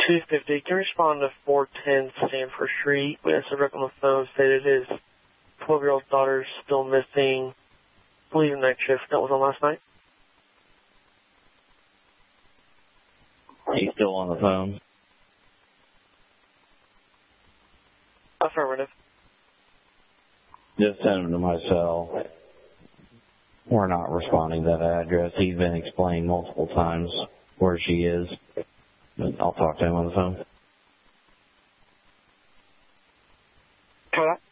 250. Can you respond to 410 Stanford Street? We had subject on the phone stated his 12-year-old daughter is still missing. I believe night shift. That was on last night. He's still on the phone. Affirmative. Just send him to my cell. We're not responding to that address. He's been explained multiple times where she is. But I'll talk to him on the phone. Call that.